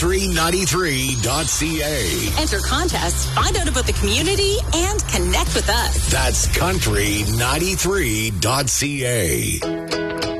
country93.ca. Enter contests, find out about the community, and connect with us. That's country93.ca.